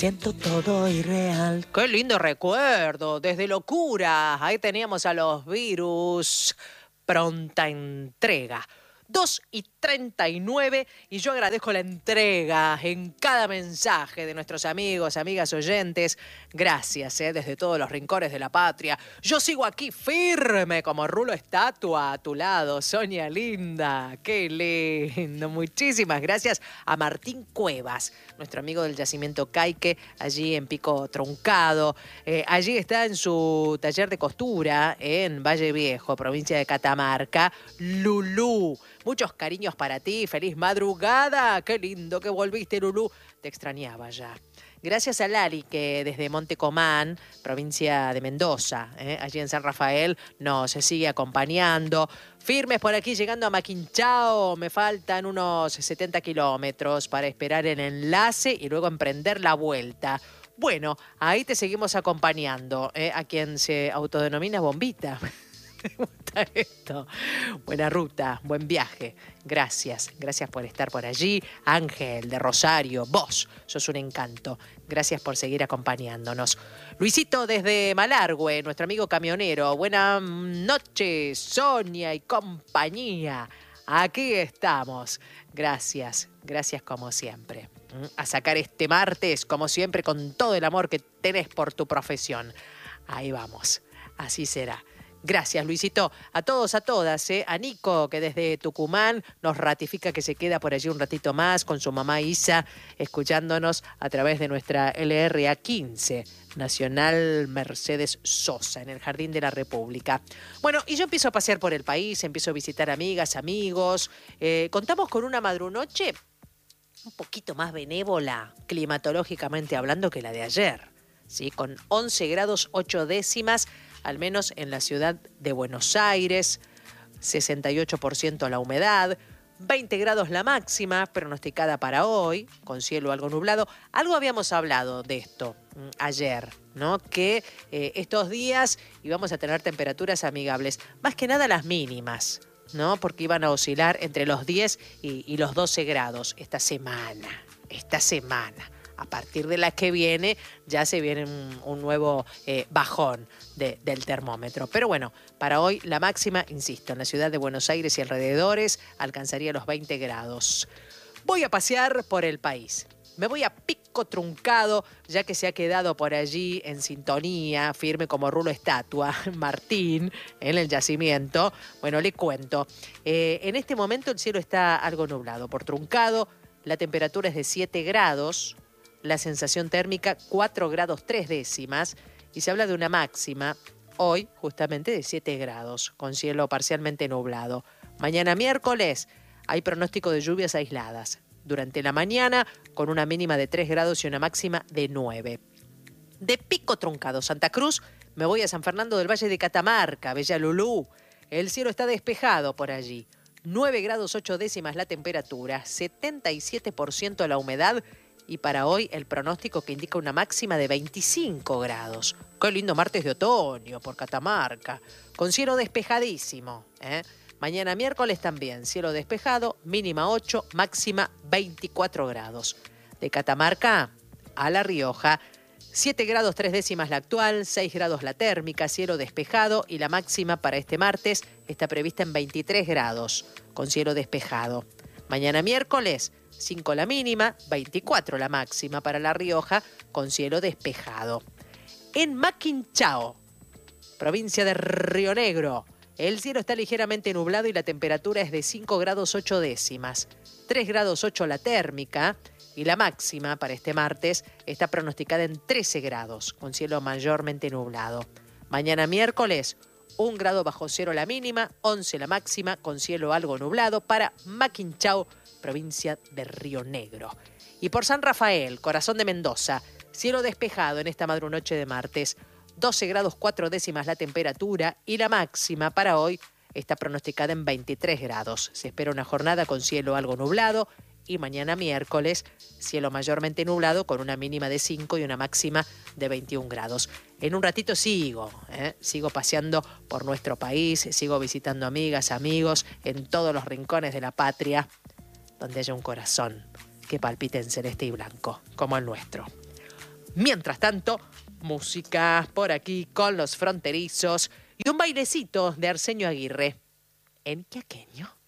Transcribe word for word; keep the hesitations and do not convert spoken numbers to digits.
Siento todo irreal. Qué lindo recuerdo, desde locura. Ahí teníamos a los Virus. Pronta entrega. dos y treinta y nueve y yo agradezco la entrega en cada mensaje de nuestros amigos, amigas oyentes. Gracias, eh, desde todos los rincones de la patria. Yo sigo aquí firme como rulo estatua a tu lado, Sonia linda. Qué lindo. Muchísimas gracias a Martín Cuevas, nuestro amigo del yacimiento Caique, allí en Pico Truncado. Eh, allí está en su taller de costura en Valle Viejo, provincia de Catamarca, Lulú. Muchos cariños para ti, feliz madrugada. Qué lindo que volviste, Lulú. Te extrañaba ya. Gracias a Lali, que desde Montecomán, provincia de Mendoza, ¿eh? allí en San Rafael, nos sigue acompañando. Firmes por aquí, llegando a Maquinchao. Me faltan unos setenta kilómetros para esperar el enlace y luego emprender la vuelta. Bueno, ahí te seguimos acompañando, ¿eh? a quien se autodenomina Bombita. Me gusta esto. Buena ruta, buen viaje. Gracias, gracias por estar por allí. Ángel de Rosario, vos sos un encanto. Gracias por seguir acompañándonos. Luisito desde Malargüe, nuestro amigo camionero. Buenas noches, Sonia y compañía. Aquí estamos. Gracias, gracias como siempre. A sacar este martes, como siempre, con todo el amor que tenés por tu profesión. Ahí vamos, así será. Gracias, Luisito. A todos, a todas, ¿eh? A Nico, que desde Tucumán nos ratifica que se queda por allí un ratito más con su mamá Isa, escuchándonos a través de nuestra L R A quince, Nacional Mercedes Sosa, en el Jardín de la República. Bueno, y yo empiezo a pasear por el país, empiezo a visitar amigas, amigos. Eh, contamos con una madrunoche un poquito más benévola, climatológicamente hablando, que la de ayer, ¿sí? Con once grados ocho décimas, al menos en la ciudad de Buenos Aires, sesenta y ocho por ciento la humedad, veinte grados la máxima pronosticada para hoy, con cielo algo nublado. Algo habíamos hablado de esto mm, ayer, ¿no? Que eh, estos días íbamos a tener temperaturas amigables, más que nada las mínimas, ¿no? Porque iban a oscilar entre los diez y, y los doce grados esta semana, esta semana. A partir de la que viene, ya se viene un, un nuevo eh, bajón de, del termómetro. Pero bueno, para hoy la máxima, insisto, en la ciudad de Buenos Aires y alrededores alcanzaría los veinte grados. Voy a pasear por el país. Me voy a Pico Truncado, ya que se ha quedado por allí en sintonía, firme como rulo estatua, Martín, en el yacimiento. Bueno, le cuento. Eh, en este momento el cielo está algo nublado. Por Truncado, la temperatura es de siete grados. La sensación térmica cuatro grados tres décimas y se habla de una máxima hoy justamente de siete grados con cielo parcialmente nublado. Mañana miércoles hay pronóstico de lluvias aisladas durante la mañana con una mínima de tres grados y una máxima de nueve. De Pico Truncado, Santa Cruz, me voy a San Fernando del Valle de Catamarca, Bella Lulú. El cielo está despejado por allí. nueve grados ocho décimas la temperatura, setenta y siete por ciento la humedad. Y para hoy el pronóstico que indica una máxima de veinticinco grados. Qué lindo martes de otoño por Catamarca, con cielo despejadísimo, ¿eh? Mañana miércoles también, cielo despejado, mínima ocho, máxima veinticuatro grados. De Catamarca a La Rioja, siete grados tres décimas la actual, seis grados la térmica, cielo despejado y la máxima para este martes está prevista en veintitrés grados, con cielo despejado. Mañana miércoles, cinco la mínima, veinticuatro la máxima para La Rioja, con cielo despejado. En Maquinchao, provincia de Río Negro, el cielo está ligeramente nublado y la temperatura es de cinco grados ocho décimas, tres grados ocho la térmica y la máxima para este martes está pronosticada en trece grados, con cielo mayormente nublado. Mañana miércoles, un grado bajo cero la mínima, once la máxima, con cielo algo nublado para Maquinchao, provincia de Río Negro. Y por San Rafael, corazón de Mendoza, cielo despejado en esta madrunoche de martes, doce grados cuatro décimas la temperatura y la máxima para hoy está pronosticada en veintitrés grados. Se espera una jornada con cielo algo nublado y mañana miércoles, cielo mayormente nublado con una mínima de cinco y una máxima de veintiún grados. En un ratito sigo, ¿eh? sigo paseando por nuestro país, sigo visitando amigas, amigos en todos los rincones de la patria, donde haya un corazón que palpite en celeste y blanco, como el nuestro. Mientras tanto, música por aquí con los fronterizos y un bailecito de Arsenio Aguirre en Quaqueño.